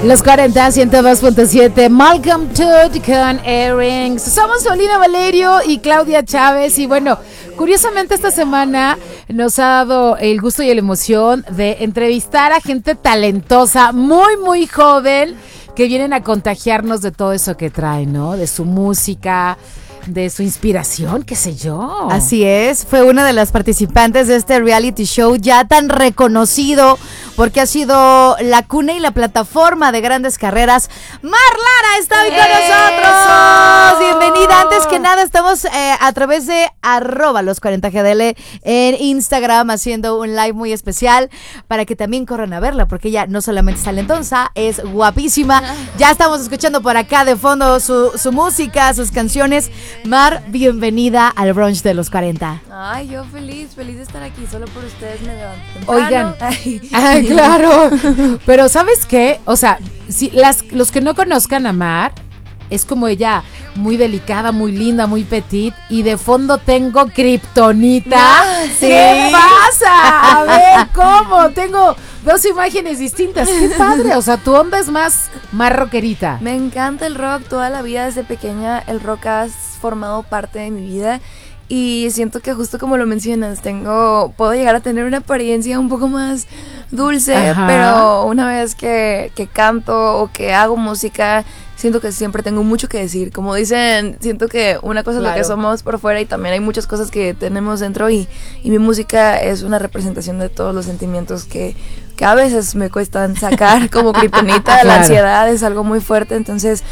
Los 40, 102.7, Malcolm Todd con Earrings. Somos Paulina Valerio y Claudia Chávez. Y bueno, curiosamente esta semana nos ha dado el gusto y la emoción de entrevistar a gente talentosa, muy joven, que vienen a contagiarnos de todo eso que traen, ¿no? De su música, de su inspiración, qué sé yo. Así es, fue una de las participantes de este reality show ya tan reconocido porque ha sido la cuna y la plataforma de grandes carreras. Mar Lara está hoy con nosotros. Bienvenida. Antes que nada, estamos a través de @los40GDL en Instagram haciendo un live muy especial para que también corran a verla, porque ella no solamente es talentosa, es guapísima. Ya estamos escuchando por acá de fondo su música, sus canciones. Mar, bienvenida al brunch de los 40. Ay, yo feliz de estar aquí, solo por ustedes me levanto. Oigan, ay, claro, pero ¿sabes qué? O sea, si los que no conozcan a Mar, es como ella, muy delicada, muy linda, muy petit, y de fondo tengo kriptonita. Sí. ¿Qué pasa? A ver, ¿cómo? Tengo dos imágenes distintas. Qué padre, o sea, tu onda es más rockerita. Me encanta el rock, toda la vida desde pequeña el rock ha formado parte de mi vida. Y siento que justo como lo mencionas, puedo llegar a tener una apariencia un poco más dulce, Ajá. Pero una vez que canto o que hago música, siento que siempre tengo mucho que decir. Como dicen, siento que una cosa es lo que somos por fuera y también hay muchas cosas que tenemos dentro y mi música es una representación de todos los sentimientos que a veces me cuestan sacar, como kriptonita. Claro. La ansiedad es algo muy fuerte, entonces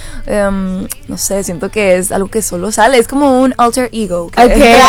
no sé, siento que es algo que solo sale, es como un alter ego. Okay.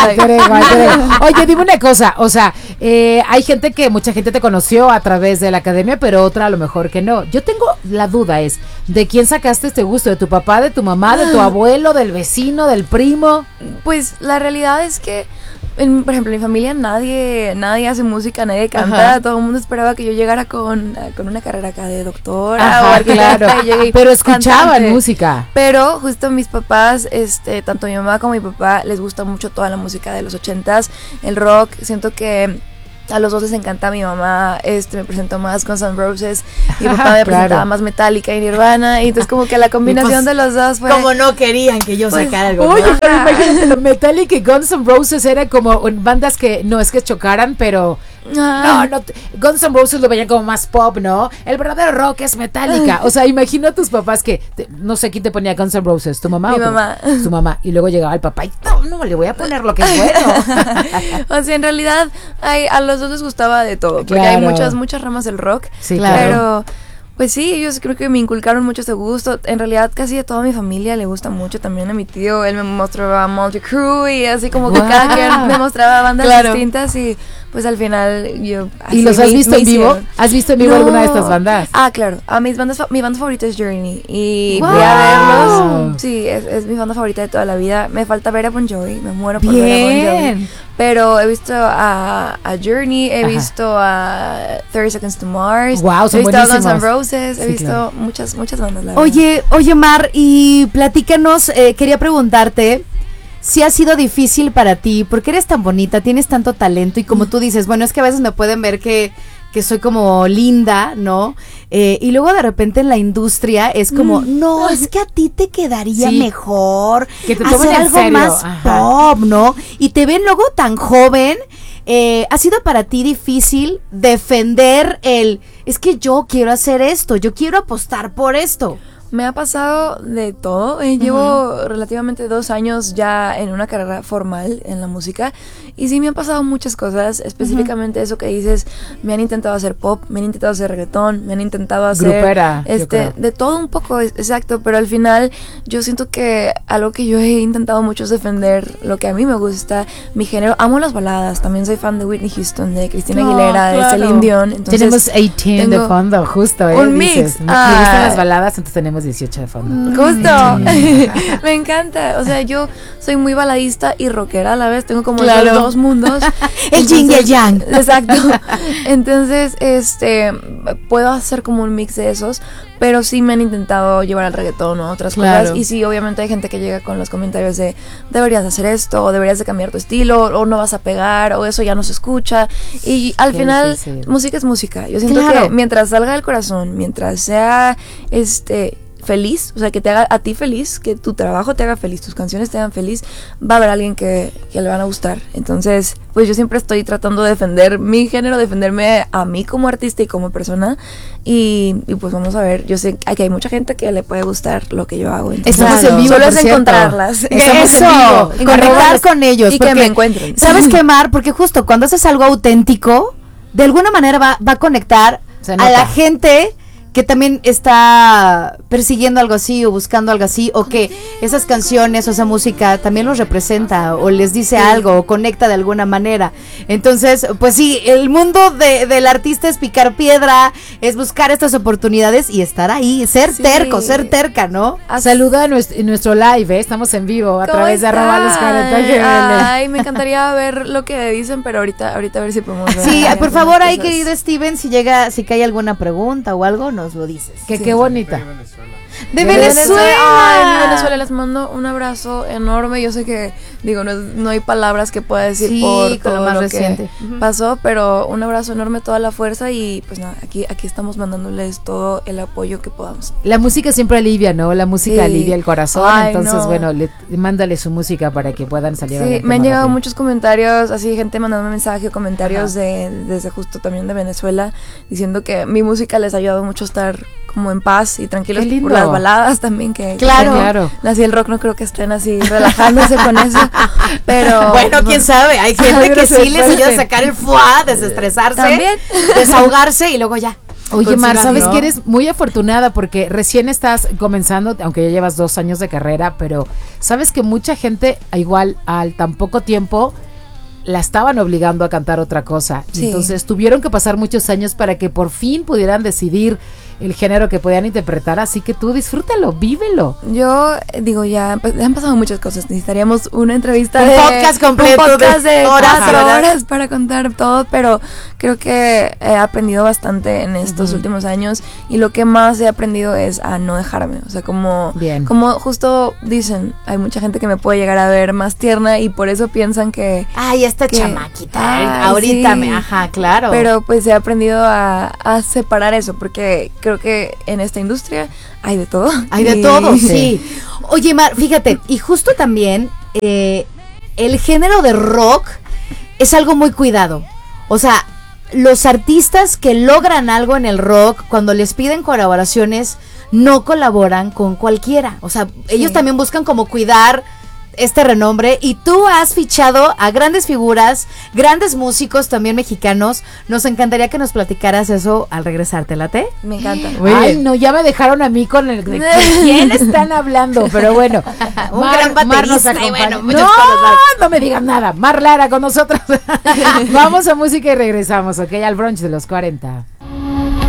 Oye, dime una cosa, o sea, hay mucha gente te conoció a través de la academia, pero otra a lo mejor que no. Yo tengo la duda, ¿de quién sacaste este gusto? ¿De tu papá, de tu mamá, de tu abuelo, del vecino, del primo? Pues la realidad es que por ejemplo, en mi familia nadie hace música, nadie canta. Ajá. Todo el mundo esperaba que yo llegara con una carrera acá de doctora. Ajá, o claro. Pero escuchaban cantante. Música. Pero justo mis papás, tanto mi mamá como mi papá, les gusta mucho toda la música de los 80s, el rock. Siento que a los dos les encanta. Mi mamá me presentó más Guns N' Roses y mi papá me presentaba más Metallica y Nirvana, y entonces como que la combinación de los dos fue... Como no querían que yo sacara algo. Oye, pero imagínate, Metallica y Guns N' Roses era como bandas que no es que chocaran, pero... No, Guns N' Roses lo veían como más pop, ¿no? El verdadero rock es Metallica. O sea, imagino a tus papás que, no sé quién te ponía Guns N' Roses, ¿tu mamá? Mi mamá. Tu mamá. Y luego llegaba el papá y no, le voy a poner lo que es bueno. O sea, en realidad a los dos les gustaba de todo, porque hay muchas ramas del rock. Sí, claro. Pero... pues sí, ellos creo que me inculcaron mucho ese gusto. En realidad casi a toda mi familia le gusta mucho. También a mi tío, él me mostraba Motley Crue y así como que cada quien me mostraba bandas distintas y pues al final yo... ¿Y los has visto en vivo? ¿Has visto en vivo alguna de estas bandas? Ah, claro. Mi banda favorita es Journey y fui a verlos. Sí, es mi banda favorita de toda la vida. Me falta ver a Bon Jovi, me muero por ver a Bon Jovi. Pero he visto a Journey, he visto a 30 Seconds to Mars, wow, son he visto a Guns N' buenísimos. Roses, he visto muchas bandas. La Oye, Mar, y platícanos, quería preguntarte si ha sido difícil para ti, porque eres tan bonita, tienes tanto talento y como tú dices, bueno, es que a veces me pueden ver que soy como linda, ¿no? Y luego de repente en la industria es como, no, es que a ti te quedaría mejor que te hacer en algo serio. más pop, ¿no? Y te ven luego tan joven. ¿Ha sido para ti difícil defender es que yo quiero hacer esto, yo quiero apostar por esto? Me ha pasado de todo. Llevo relativamente 2 años ya en una carrera formal en la música y sí me han pasado muchas cosas, específicamente eso que dices. Me han intentado hacer pop, me han intentado hacer reggaetón, me han intentado hacer grupera, de todo un poco, exacto, pero al final yo siento que algo que yo he intentado mucho es defender lo que a mí me gusta, mi género. Amo las baladas, también soy fan de Whitney Houston, de Cristina Aguilera, de Celine Dion. Entonces, tenemos 18 de fondo, justo, un dices, mix. Me gustan las baladas, entonces tenemos 18 de fondo. Justo. Me encanta. O sea, yo soy muy baladista y rockera a la vez. Tengo como los dos mundos. El yin y el yang. Exacto. Entonces, puedo hacer como un mix de esos. pero sí me han intentado llevar al reggaetón o a otras cosas. Y sí, obviamente hay gente que llega con los comentarios de deberías hacer esto, o deberías de cambiar tu estilo, o no vas a pegar, o eso ya no se escucha. Y al final, música es música. Yo siento que mientras salga del corazón, mientras sea feliz, o sea, que te haga a ti feliz, que tu trabajo te haga feliz, tus canciones te hagan feliz, va a haber alguien que le van a gustar. Entonces, pues yo siempre estoy tratando de defender mi género, defenderme a mí como artista y como persona, y pues vamos a ver. Yo sé que hay mucha gente que le puede gustar lo que yo hago. Entonces, estamos en vivo, solo por es cierto. encontrarlas. Eso, conectar con ellos. Y que me encuentren. ¿Sabes qué, Mar? Porque justo cuando haces algo auténtico, de alguna manera va a conectar a la gente que también está persiguiendo algo así o buscando algo así, o que esas canciones o esa música también los representa o les dice algo o conecta de alguna manera. Entonces, pues sí, el mundo del artista es picar piedra, es buscar estas oportunidades y estar ahí, ser terco, ser terca, ¿no? Saluda a nuestro live, estamos en vivo a través de @los40GBL. Ay, me encantaría ver lo que dicen, pero ahorita a ver si podemos ver. Sí, por favor, ahí querido Steven, si cae alguna pregunta o algo, nos lo dices. Qué bonita. De Venezuela. Ay, de Venezuela, les mando un abrazo enorme. Yo sé que, no hay palabras que pueda decir por todo lo reciente que pasó, pero un abrazo enorme, toda la fuerza, y pues nada, aquí estamos mandándoles todo el apoyo que podamos. La música siempre alivia, ¿no? La música alivia el corazón, entonces bueno, mándale su música para que puedan salir. Sí, me han llegado muchos comentarios, así gente mandándome mensajes, comentarios desde justo también de Venezuela, diciendo que mi música les ha ayudado mucho a estar como en paz y tranquilos por las baladas también claro. Así el rock no creo que estén así relajándose con eso, pero bueno, quién sabe, hay gente que sí les ayuda a sacar el fuá, desestresarse, también desahogarse y luego ya. Oye, Mar, sabes que eres muy afortunada porque recién estás comenzando, aunque ya llevas 2 años de carrera, pero sabes que mucha gente, igual al tan poco tiempo, la estaban obligando a cantar otra cosa. Sí. Entonces tuvieron que pasar muchos años para que por fin pudieran decidir el género que podían interpretar, así que tú disfrútalo, vívelo. Yo digo, ya han pasado muchas cosas, necesitaríamos una entrevista, un podcast completo, un podcast de 4 horas para contar todo, pero creo que he aprendido bastante en estos últimos años, y lo que más he aprendido es a no dejarme, o sea, como justo dicen, hay mucha gente que me puede llegar a ver más tierna y por eso piensan que esta chamaquita, ahorita sí, claro. Pero pues he aprendido a separar eso, porque creo que en esta industria hay de todo. Hay de todo, sí. Oye, Mar, fíjate, y justo también el género de rock es algo muy cuidado. O sea, los artistas que logran algo en el rock, cuando les piden colaboraciones, no colaboran con cualquiera. O sea, ellos también buscan como cuidar este renombre, y tú has fichado a grandes figuras, grandes músicos también mexicanos. Nos encantaría que nos platicaras eso al regresar, ¿te late? Me encanta. Ay, no, ya me dejaron a mí con el de quién están hablando, pero bueno, un gran baterista, y bueno, no me digan nada. Mar Lara con nosotros. Vamos a música y regresamos, ok, al brunch de los 40.